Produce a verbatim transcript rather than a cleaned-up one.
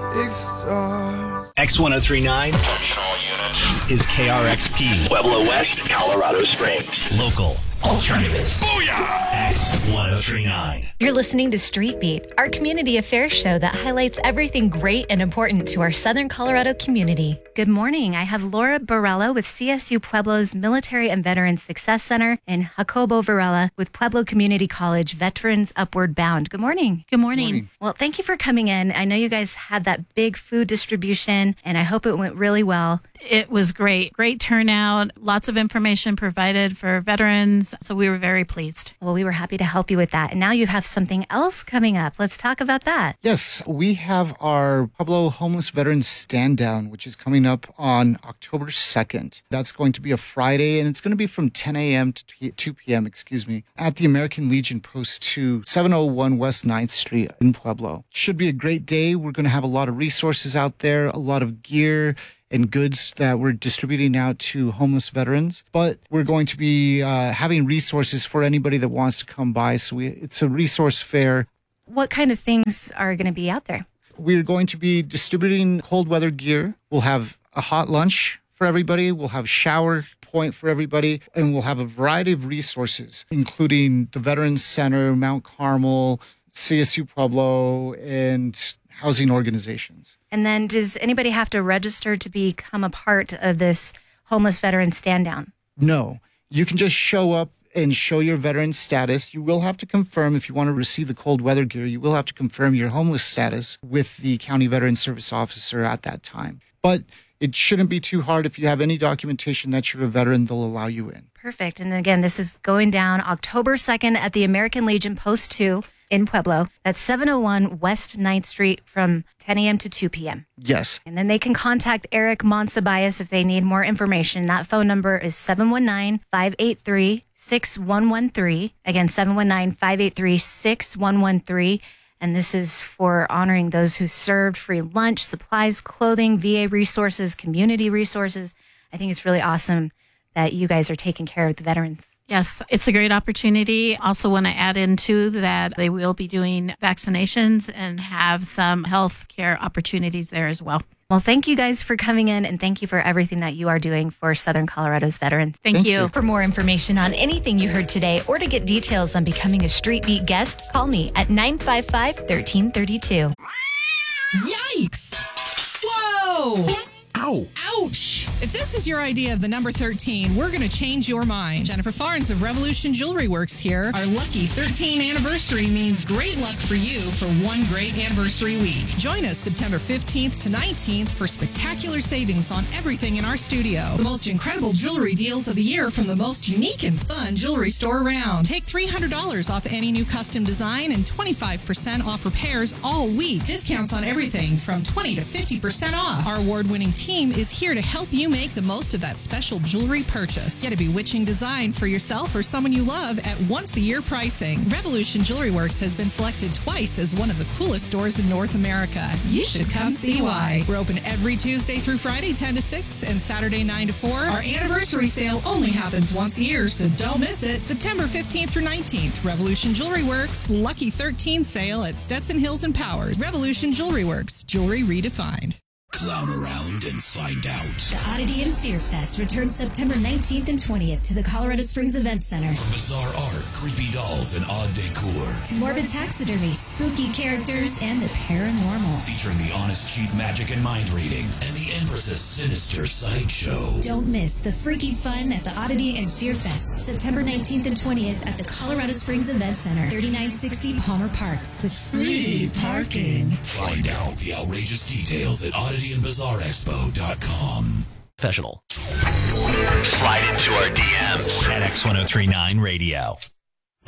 big stars. X one oh three point nine is K R X P. Pueblo West, Colorado Springs. Local. Alternative. Booyah! X one oh three point nine. You're listening to Street Beat, our community affairs show that highlights everything great and important to our Southern Colorado community. Good morning. I have Laura Barella with C S U Pueblo's Military and Veterans Success Center and Jacobo Varela with Pueblo Community College Veterans Upward Bound. Good morning. Good morning. Good morning. Well, thank you for coming in. I know you guys had that big food distribution, and I hope it went really well. It was great. Great turnout. Lots of information provided for veterans. So we were very pleased. Well, we were happy to help you with that. And now you have something else coming up. Let's talk about that. Yes, we have our Pueblo Homeless Veterans Stand Down, which is coming up on October second. That's going to be a Friday, and it's going to be from ten a.m. to two p.m., excuse me, at the American Legion Post two, seven oh one West ninth Street in Pueblo. Should be a great day. We're going to have a lot of resources out there, a lot of gear and goods that we're distributing out to homeless veterans. But we're going to be uh, having resources for anybody that wants to come by. So we, it's a resource fair. What kind of things are going to be out there? We're going to be distributing cold weather gear. We'll have a hot lunch for everybody. We'll have shower point for everybody. And we'll have a variety of resources, including the Veterans Center, Mount Carmel, C S U Pueblo, and housing organizations. And then does anybody have to register to become a part of this homeless veteran stand down? No. You can just show up and show your veteran status. You will have to confirm, if you want to receive the cold weather gear, you will have to confirm your homeless status with the county veteran service officer at that time. But it shouldn't be too hard. If you have any documentation that you're a veteran, they'll allow you in. Perfect. And again, this is going down October second at the American Legion Post two in Pueblo. That's seven oh one West ninth Street from ten a.m. to two p.m. Yes. And then they can contact Eric Monsabias if they need more information. That phone number is seven one nine, five eight three, six one one three. Again, seven one nine, five eight three, six one one three. And this is for honoring those who served, free lunch, supplies, clothing, V A resources, community resources. I think it's really awesome that you guys are taking care of the veterans. Yes, it's a great opportunity. Also want to add in, too, that they will be doing vaccinations and have some health care opportunities there as well. Well, thank you guys for coming in, and thank you for everything that you are doing for Southern Colorado's veterans. Thank, Thank you. you. For more information on anything you heard today or to get details on becoming a Street Beat guest, call me at nine five five, one three three two. Yikes! Whoa! Ow! Ouch! If this is your idea of the number thirteen, we're going to change your mind. Jennifer Farnes of Revolution Jewelry Works here. Our lucky thirteen anniversary means great luck for you for one great anniversary week. Join us September fifteenth to nineteenth for spectacular savings on everything in our studio. The most incredible jewelry deals of the year from the most unique and fun jewelry store around. Take three hundred dollars off any new custom design and twenty-five percent off repairs all week. Discounts on everything from twenty to fifty percent off. Our award-winning team is here to help you make the most of that special jewelry purchase. Get a bewitching design for yourself or someone you love at once-a-year pricing. Revolution Jewelry Works has been selected twice as one of the coolest stores in North America. You should come see why. We're open every Tuesday through Friday, ten to six, and Saturday, nine to four. Our anniversary sale only happens once a year, so don't miss it. September fifteenth through nineteenth, Revolution Jewelry Works, Lucky thirteen sale at Stetson Hills and Powers. Revolution Jewelry Works, jewelry redefined. Clown around and find out. The Oddity and Fear Fest returns September nineteenth and twentieth to the Colorado Springs Event Center. From bizarre art, creepy dolls, and odd decor, to morbid taxidermy, spooky characters, and the paranormal. Featuring the honest cheat magic and mind reading, and the Empress's sinister sideshow. Don't miss the freaky fun at the Oddity and Fear Fest, September nineteenth and twentieth at the Colorado Springs Event Center, thirty-nine sixty Palmer Park, with free parking. Find out the outrageous details at oddity and bizarre expo dot com. Professional. Slide into our D Ms At X one oh three point nine Radio.